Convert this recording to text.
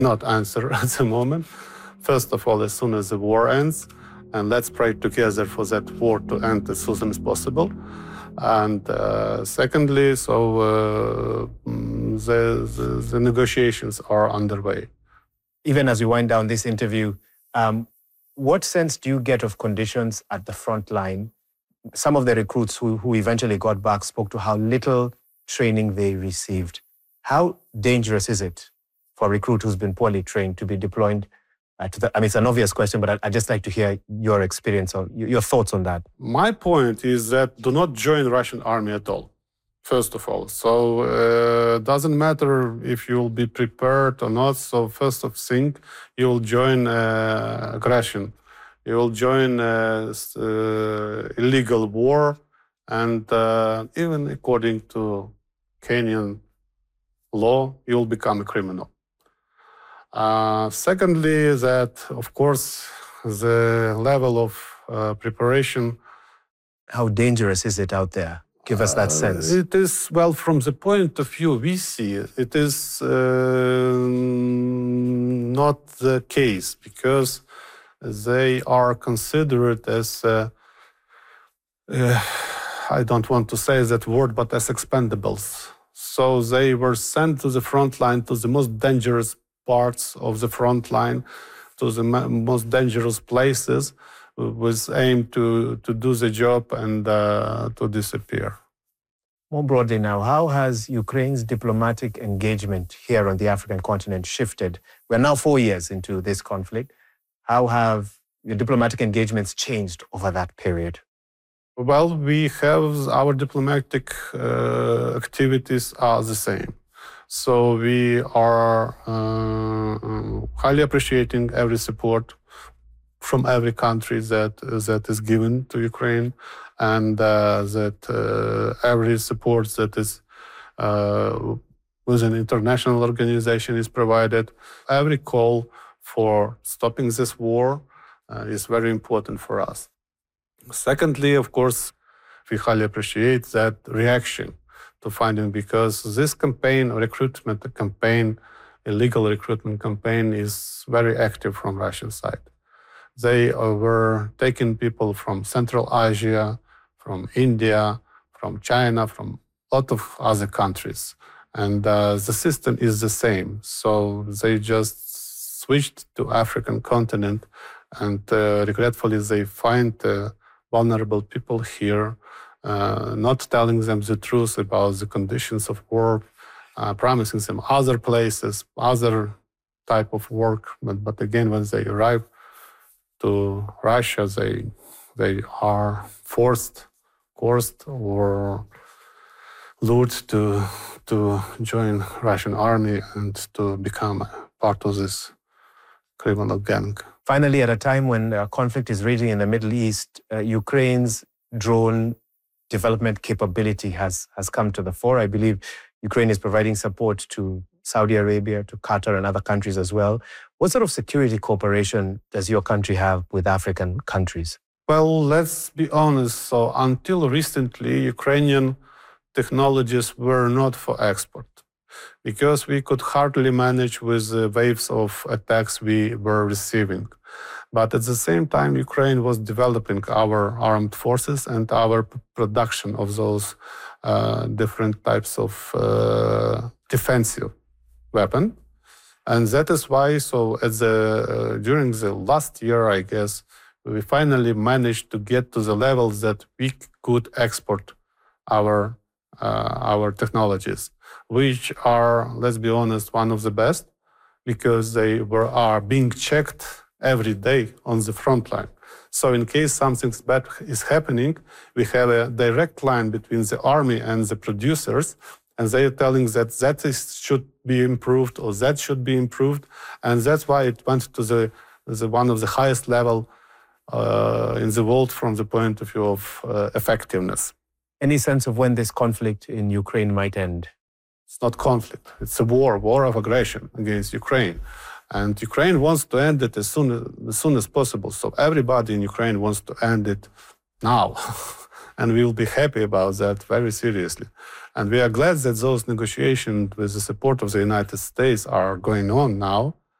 not answer at the moment. First of all, as soon as the war ends, and let's pray together for that war to end as soon as possible. And secondly, the negotiations are underway. Even as we wind down this interview, what sense do you get of conditions at the front line? Some of the recruits who eventually got back spoke to how little training they received. How dangerous is it for a recruit who's been poorly trained to be deployed it's an obvious question, but I'd just like to hear your experience or your thoughts on that. My point is that do not join Russian army at all, first of all. So it doesn't matter if you'll be prepared or not. So first of thing, you'll join aggression. You will join illegal war, and even according to Kenyan law, you'll become a criminal. Secondly, that, of course, the level of preparation. How dangerous is it out there? Give us that sense. It is, well, from the point of view we see, it is not the case, because they are considered as, I don't want to say that word, but as expendables. So they were sent to the front line, to the most dangerous parts of the front line, to the most dangerous places, with aim to do the job and to disappear. More broadly now, how has Ukraine's diplomatic engagement here on the African continent shifted? We're now 4 years into this conflict. How have your diplomatic engagements changed over that period? Well, we have our diplomatic activities are the same. So we are highly appreciating every support from every country that is given to Ukraine, and that every support that is with an international organization is provided. Every call for stopping this war is very important for us. Secondly, of course, we highly appreciate that reaction to finding, because this campaign, illegal recruitment campaign, is very active from Russian side. They were taking people from Central Asia, from India, from China, from a lot of other countries. And the system is the same. So they just switched to African continent, and regretfully they find vulnerable people here, not telling them the truth about the conditions of work, promising them other places, other type of work. But again, when they arrive to Russia, they are forced or lured to join Russian army and to become part of this criminal gang. Finally, at a time when conflict is raging in the Middle East, Ukraine's drone development capability has come to the fore. I believe Ukraine is providing support to Saudi Arabia, to Qatar and other countries as well. What sort of security cooperation does your country have with African countries? Well, let's be honest. So until recently, Ukrainian technologies were not for export, because we could hardly manage with the waves of attacks we were receiving. But at the same time, Ukraine was developing our armed forces and our production of those different types of defensive weapon. And that is why, so during the last year, I guess, we finally managed to get to the levels that we could export our technologies, which are, let's be honest, one of the best, because they are being checked every day on the front line. So in case something bad is happening, we have a direct line between the army and the producers, and they are telling that should be improved or that should be improved, and that's why it went to the one of the highest level in the world from the point of view of effectiveness. Any sense of when this conflict in Ukraine might end? It's not conflict. It's a war of aggression against Ukraine. And Ukraine wants to end it as soon as possible. So everybody in Ukraine wants to end it now. And we will be happy about that very seriously. And we are glad that those negotiations with the support of the United States are going on now.